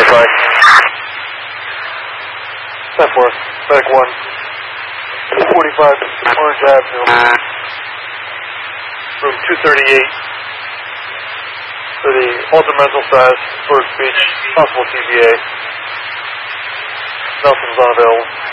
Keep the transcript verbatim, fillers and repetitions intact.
by. ten four, medic one. two forty-five, Orange Avenue. Room two thirty-eight. For the ultra mental size, first speech, possible T B A. Nelson's unavailable.